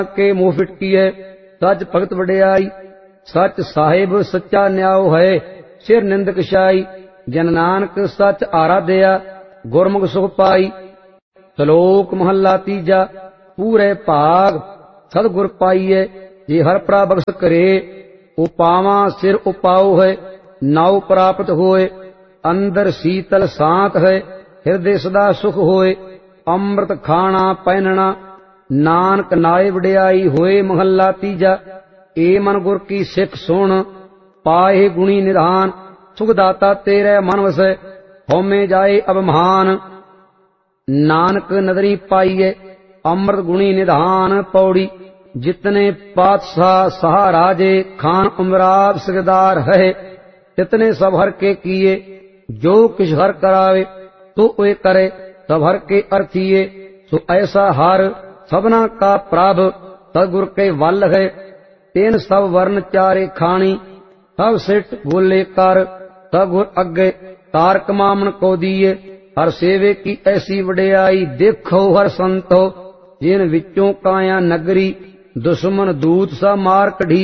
के मुँह फिटकी है। सच भगत वडियाई सच साहिब सच्चा न्याओ है। सिर निंदक शाई जन नानक सच आराध्या गुरमुख सुख पाई। श्लोक महला तीजा। पूरे भाग सतगुर पाईए जे हर प्राबख्श करे। उपावा सिर उपाओ है नाव प्राप्त होए। अंदर शीतल सांत है हृदय सदा सुख होए। अमृत खाना पहनना नानक नाए वडियाई होए। महला तीजा। ए मन गुर की सिख सुन पाए गुणी निधान। सुखदाता तेरे मन वसै होमे जाए अब महान। नानक नदरी पाईए अमृत गुणी निधान। पौड़ी जितने पातशाह सहा राजे खान उमराव सिरदार है। तितने सब हर के किए जो किछ हर करावे। तो वे करे सब हर के अर्थिए। सो ऐसा हर सबना का प्रभ सतगुर के वल है। तेन सब वर्ण चारे खानी सब सिट बोले कर। सतगुर अगे तारक मामन को दिए। हर सेवे की ऐसी वडियाई देखो हर संतो। जिन विचों काया नगरी दुश्मन दूत सा मार कढ़ी।